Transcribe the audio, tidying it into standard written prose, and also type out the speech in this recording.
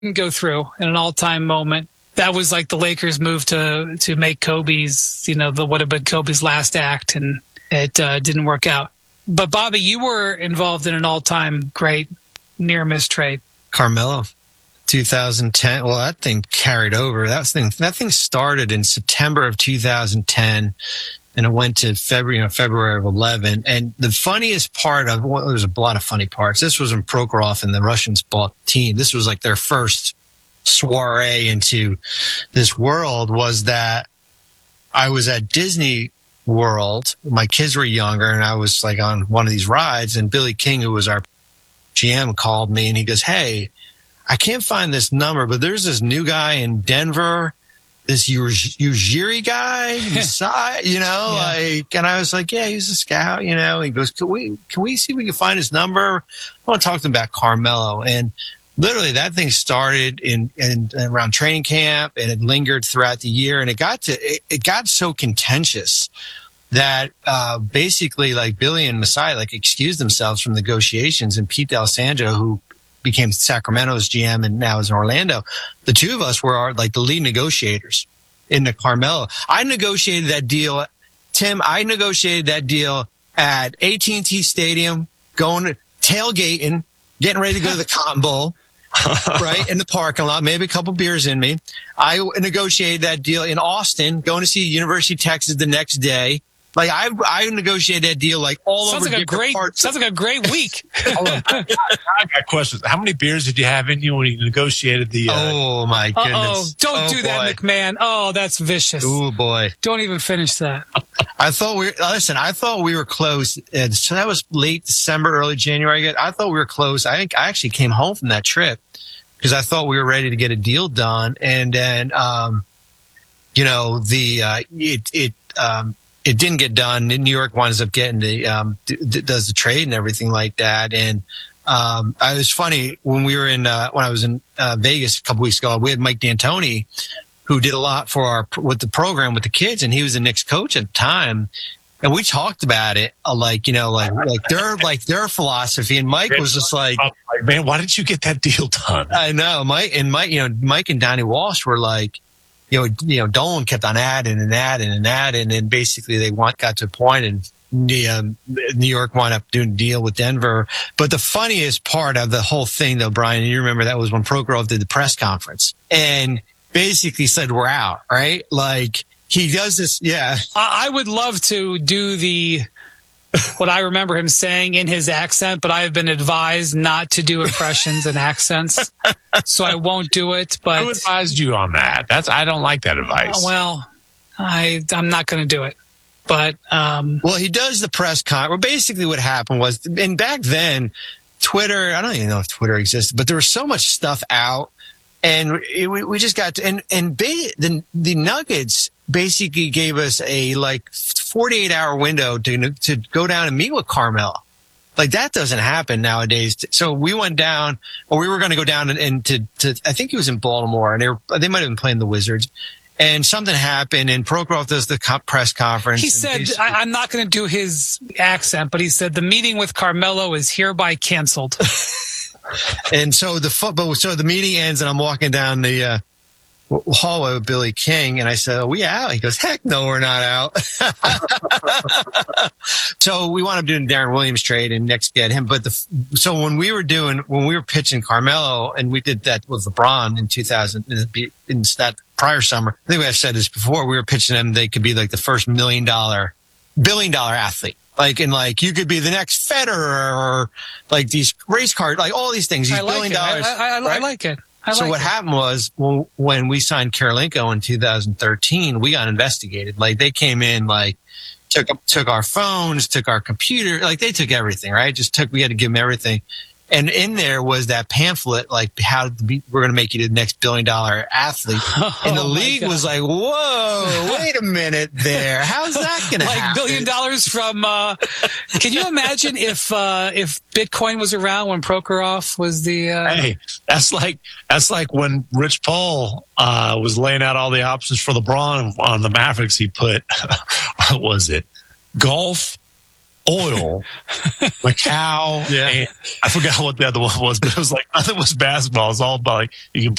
go through in an all-time moment. That was like the Lakers' move to make Kobe's, what would have been Kobe's last act, and it didn't work out. But Bobby, you were involved in an all-time great near-miss trade. Carmelo, 2010. Well, that thing carried over. That thing started in September of 2010, and it went to February of 11. And the funniest part of there's a lot of funny parts. This was when Prokhorov and the Russians bought the team. This was like their first soiree into this world. Was that I was at Disney World. My kids were younger, and I was like on one of these rides, and Billy King, who was our GM, called me, and he goes, "Hey, I can't find this number, but there's this new guy in Denver, this Ujiri guy, and I was like, yeah, he's a scout, He goes, can we see if we can find his number? I want to talk to him about Carmelo. And literally that thing started in around training camp, and it lingered throughout the year, and it got so contentious that basically like Billy and Masai like excused themselves from negotiations, and Pete D'Alessandro, who became Sacramento's GM and now is in Orlando, the two of us were the lead negotiators in the Carmelo. I negotiated that deal, Tim. I negotiated that deal at AT&T Stadium, going tailgating, getting ready to go to the Cotton Bowl, right in the parking lot, maybe a couple beers in me. I negotiated that deal in Austin, going to see University of Texas the next day. Like I negotiated that deal all sounds over like different parts. Sounds like a great week. I got questions. How many beers did you have in you when you negotiated the? Oh my goodness! Don't do that, McMahon. Oh, that's vicious. Oh boy! Don't even finish that. I thought we were close. So that was late December, early January. I thought we were close. I think I actually came home from that trip because I thought we were ready to get a deal done, and then it didn't get done. New York winds up getting does the trade and everything like that. And it was funny when we were when I was in Vegas a couple weeks ago. We had Mike D'Antoni, who did a lot with the program with the kids, and he was the Knicks coach at the time. And we talked about it, their philosophy. And Mike was just like, "Man, why didn't you get that deal done?" I know, Mike and Donnie Walsh were like. Dolan kept on adding, and basically they got to a point, and New York wound up doing a deal with Denver. But the funniest part of the whole thing, though, Brian, and you remember that was when Prokhorov did the press conference and basically said, "We're out," right? Like he does this, yeah. I would love to do what I remember him saying in his accent, but I have been advised not to do impressions and accents, so I won't do it. But who advised you on that? I don't like that advice. Well, I'm not going to do it. But well, he does the press con. Well, basically, what happened was, and back then, Twitter. I don't even know if Twitter existed, but there was so much stuff out, and we just got to, the Nuggets basically gave us a 48-hour window to go down and meet with Carmelo. Like that doesn't happen nowadays. So we went down, or we were going to go down and to I think he was in Baltimore, and they might have been playing the Wizards, and something happened, and Prokhorov does the press conference. He said, I'm not going to do his accent, but he said the meeting with Carmelo is hereby canceled. And so the meeting ends, and I'm walking down the hallway with Billy King, and I said, "Are we out?" He goes, "Heck no, we're not out." So we wound up doing Darren Williams trade and next get him. But so when we were pitching Carmelo, and we did that with LeBron in 2000, in that prior summer, I think I've said this before, we were pitching them, they could be like the first $1 billion athlete. You could be the next Federer, or like these race cars, like all these things. These $1 billion. I like it. So what happened was when we signed Karolinko in 2013, we got investigated. Like they came in, took our phones, took our computer, they took everything, right? We had to give them everything. And in there was that pamphlet, we're going to make you the next $1 billion athlete. And the league was like, "Whoa, wait a minute there. How's that going to happen?" $1 billion from, can you imagine if Bitcoin was around when Prokhorov was the, Hey, that's like when Rich Paul, was laying out all the options for LeBron on the Mavericks. He put, what was it? Golf, oil, Macau, Yeah. and I forgot what the other one was, but it was like nothing was basketball. It was all about like you can